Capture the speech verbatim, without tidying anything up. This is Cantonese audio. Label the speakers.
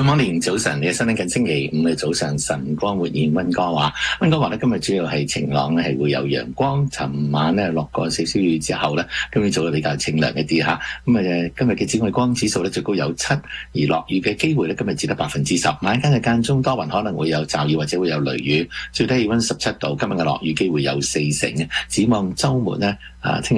Speaker 1: Morning 早晨，你嘅新聽緊星期五嘅早上，晨光活現。溫哥華，溫哥華咧今日主要係晴朗咧，係會有陽光。尋晚咧落過少少雨之後咧，今日做得比較清涼一啲吓。咁啊，今日嘅紫外光指數咧最高有七，而落雨嘅機會咧今日只得百分之十。晚間嘅間中多雲，可能會有驟雨或者會有雷雨。最低氣溫十七度，今日嘅落雨機會有四成。展望週末咧，啊，聽日。